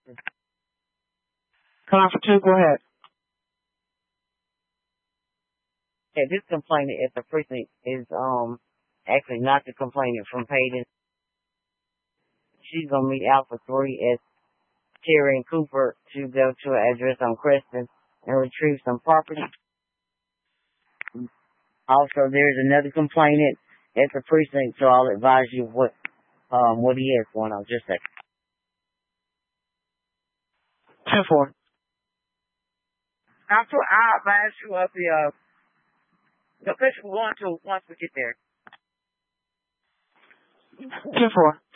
Come for 2, go ahead. Yeah, this complainant at the precinct is actually not the complainant from Payton. She's gonna meet Alpha 3 at Terry and Cooper to go to an address on Creston and retrieve some property. Also, there's another complainant at the precinct, so I'll advise you what he has going on. Just a second. 10-4. I'll advise you of the place we're going to once we get there. 10-4.